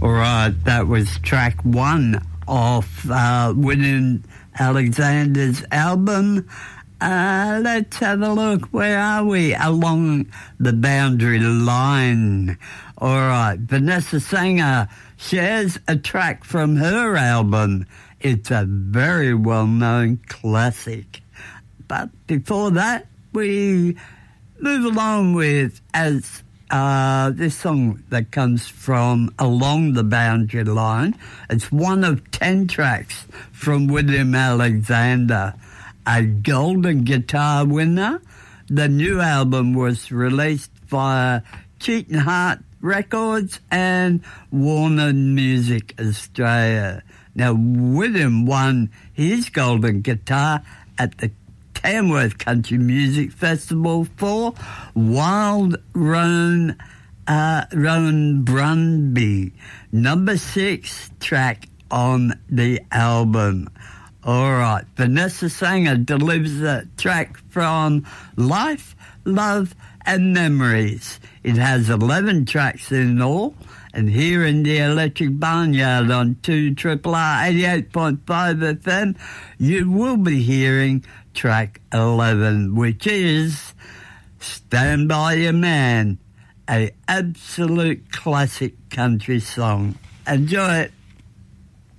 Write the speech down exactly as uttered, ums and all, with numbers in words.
All right, that was track one of uh, William Alexander's album. Uh, let's have a look. Where are we? Along the Boundary Line. All right, Vanessa Sanger shares a track from her album. It's a very well-known classic. But before that, we move along with as uh, this song that comes from Along the Boundary Line. It's one of ten tracks from William Alexander, a Golden Guitar winner. The new album was released via Cheating Heart Records and Warner Music Australia. Now, William won his Golden Guitar at the Tamworth Country Music Festival for Wild Roan, uh, Roan Brunby, number six track on the album. All right, Vanessa Sanger delivers a track from Life, Love and Memories. It has eleven tracks in all, and here in the Electric Barnyard on two R R R eighty-eight point five F M, you will be hearing track eleven, which is Stand By Your Man, a absolute classic country song. Enjoy it.